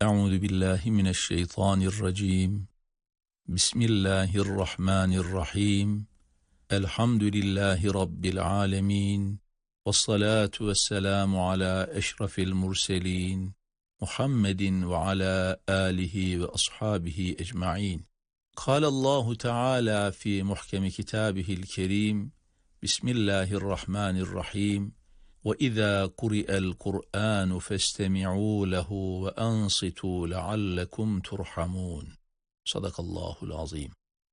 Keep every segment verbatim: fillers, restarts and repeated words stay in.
Euzu billahi mineşşeytanirracim. Bismillahirrahmanirrahim. Elhamdülillahi rabbil alamin. Vessalatu vesselamu ala eşrafil murselin. Muhammedin ve ala alihi ve ashabihi ecmaîn. Kâlallahu Teala fi muhkemi kitâbihil kerîm. Bismillahirrahmanirrahim. وَإِذَا قُرِئَ الْقُرْآنُ فَاسْتَمِعُوا لَهُ وَأَنصِتُوا لَعَلَّكُمْ تُرْحَمُونَ. Sadakallahul azim.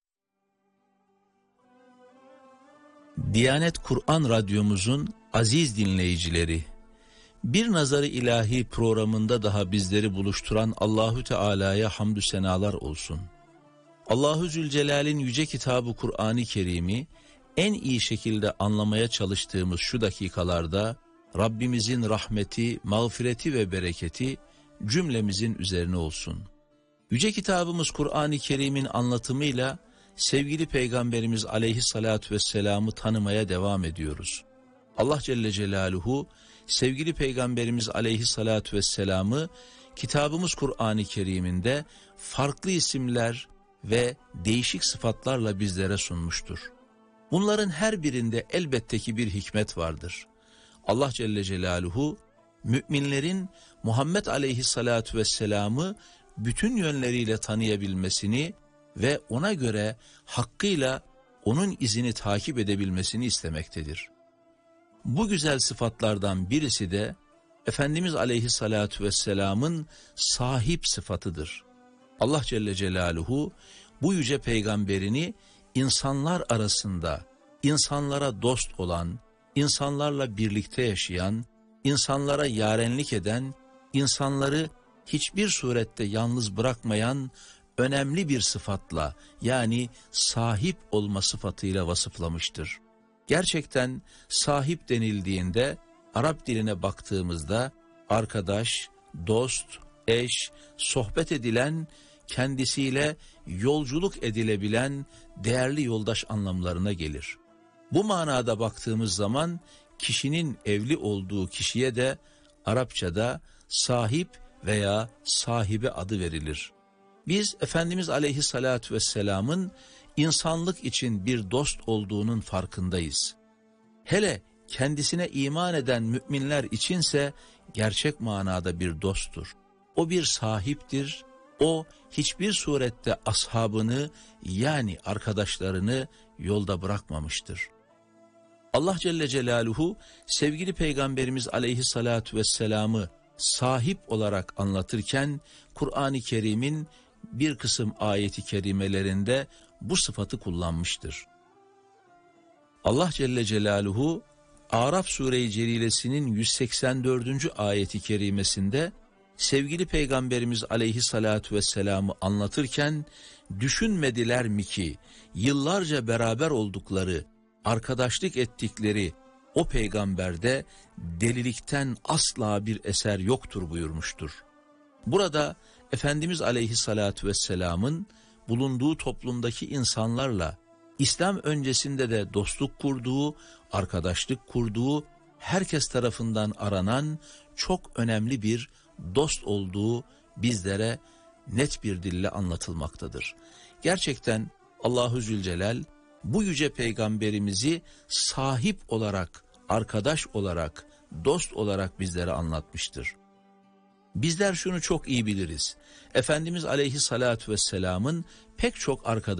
Diyanet Kur'an Radyomuzun aziz dinleyicileri, Bir Nazar-ı İlahi programında daha bizleri buluşturan Allahü Teala'ya hamdü senalar olsun. Allahu Zülcelal'in yüce kitabı Kur'an-ı Kerim'i en iyi şekilde anlamaya çalıştığımız şu dakikalarda Rabbimizin rahmeti, mağfireti ve bereketi cümlemizin üzerine olsun. Yüce kitabımız Kur'an-ı Kerim'in anlatımıyla sevgili Peygamberimiz aleyhissalatu vesselam'ı tanımaya devam ediyoruz. Allah Celle Celaluhu sevgili Peygamberimiz aleyhissalatu vesselam'ı kitabımız Kur'an-ı Kerim'inde farklı isimler ve değişik sıfatlarla bizlere sunmuştur. Bunların her birinde elbette ki bir hikmet vardır. Allah Celle Celaluhu müminlerin Muhammed aleyhissalatu vesselam'ı bütün yönleriyle tanıyabilmesini ve ona göre hakkıyla onun izini takip edebilmesini istemektedir. Bu güzel sıfatlardan birisi de Efendimiz aleyhissalatu vesselam'ın sahip sıfatıdır. Allah Celle Celaluhu bu yüce peygamberini insanlar arasında, insanlara dost olan, insanlarla birlikte yaşayan, insanlara yarenlik eden, insanları hiçbir surette yalnız bırakmayan önemli bir sıfatla, yani sahip olma sıfatıyla vasıflamıştır. Gerçekten sahip denildiğinde Arap diline baktığımızda arkadaş, dost, eş, sohbet edilen, kendisiyle yolculuk edilebilen değerli yoldaş anlamlarına gelir. Bu manada baktığımız zaman kişinin evli olduğu kişiye de Arapçada sahip veya sahibe adı verilir. Biz Efendimiz aleyhissalatu vesselam'ın insanlık için bir dost olduğunun farkındayız. Hele kendisine iman eden müminler içinse gerçek manada bir dosttur. O bir sahiptir. O hiçbir surette ashabını, yani arkadaşlarını yolda bırakmamıştır. Allah Celle Celaluhu sevgili Peygamberimiz aleyhissalatu vesselam'ı sahip olarak anlatırken Kur'an-ı Kerim'in bir kısım ayeti kerimelerinde bu sıfatı kullanmıştır. Allah Celle Celaluhu Araf Sure-i Celilesinin yüz seksen dördüncü ayeti kerimesinde sevgili Peygamberimiz aleyhissalatu vesselam'ı anlatırken düşünmediler mi ki yıllarca beraber oldukları, arkadaşlık ettikleri o peygamberde delilikten asla bir eser yoktur buyurmuştur. Burada Efendimiz aleyhissalatu vesselam'ın bulunduğu toplumdaki insanlarla İslam öncesinde de dostluk kurduğu, arkadaşlık kurduğu, herkes tarafından aranan çok önemli bir dost olduğu bizlere net bir dille anlatılmaktadır. Gerçekten Allahu Zülcelal bu yüce peygamberimizi sahip olarak, arkadaş olarak, dost olarak bizlere anlatmıştır. Bizler şunu çok iyi biliriz. Efendimiz aleyhissalatu vesselam'ın pek çok arkadaşı